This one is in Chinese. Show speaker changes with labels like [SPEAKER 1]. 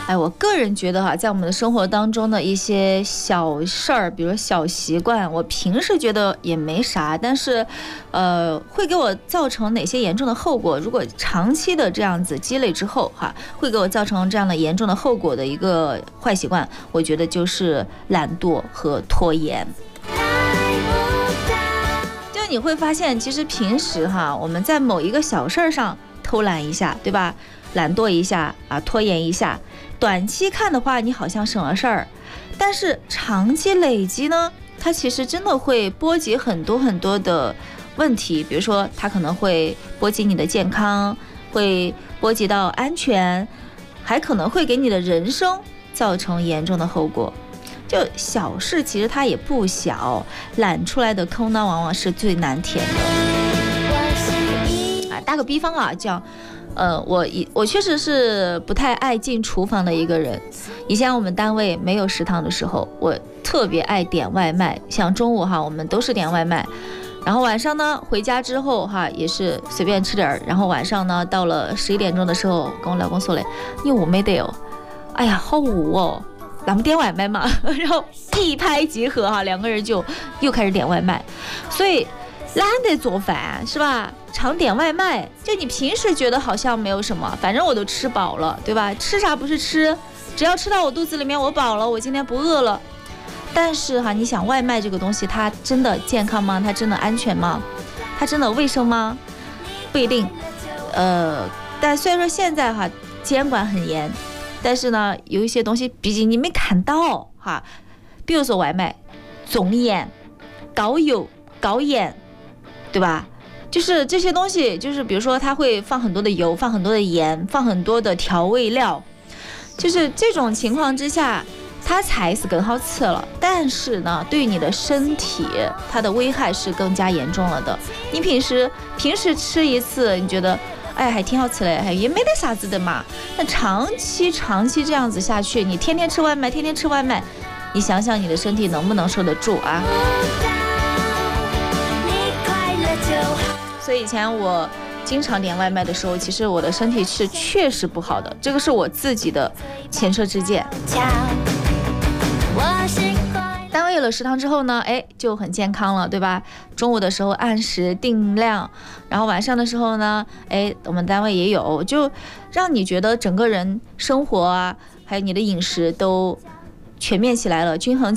[SPEAKER 1] 我个人觉得哈，在我们的生活当中的一些小事儿，比如小习惯，我平时觉得也没啥，但是，会给我造成哪些严重的后果？如果长期的这样子积累之后哈，会给我造成这样的严重的后果的一个坏习惯，我觉得就是懒惰和拖延。就你会发现，其实平时哈，我们在某一个小事儿上偷懒一下，对吧？懒惰一下啊，拖延一下，短期看的话，你好像省了事儿，但是长期累积呢，它其实真的会波及很多很多的问题，比如说它可能会波及你的健康，会波及到安全，还可能会给你的人生造成严重的后果。就小事其实它也不小，懒出来的坑呢，往往是最难填的。打个比方啊，这样。我确实是不太爱进厨房的一个人。以前我们单位没有食堂的时候，我特别爱点外卖，像中午哈，我们都是点外卖，然后晚上呢回家之后哈，也是随便吃点，然后晚上呢到了11点钟的时候，跟我老公说嘞，你饿没得哦？哎呀，好饿哦，咱们点外卖嘛。然后一拍即合哈，两个人就又开始点外卖，所以懒得做饭是吧？常点外卖，就你平时觉得好像没有什么，反正我都吃饱了，对吧？吃啥不是吃，只要吃到我肚子里面，我饱了，我今天不饿了。但是哈，你想外卖这个东西，它真的健康吗？它真的安全吗？它真的卫生吗？不一定。但虽然说现在哈监管很严，但是呢，有一些东西毕竟你没看到哈，比如说外卖，重盐、高油、高盐，对吧？就是这些东西，就是比如说它会放很多的油，放很多的盐，放很多的调味料，就是这种情况之下，它才是更好吃了。但是呢，对于你的身体，它的危害是更加严重了的。你平时吃一次，你觉得哎还挺好吃的，也没得啥子的嘛。那长期这样子下去，你天天吃外卖，你想想你的身体能不能受得住啊？所以以前我经常点外卖的时候，其实我的身体是确实不好的，这个是我自己的前车之鉴。单位有了食堂之后呢，就很健康了，对吧？中午的时候按时定量，然后晚上的时候呢，我们单位也有，就让你觉得整个人生活啊，还有你的饮食都全面起来了，均衡起来了。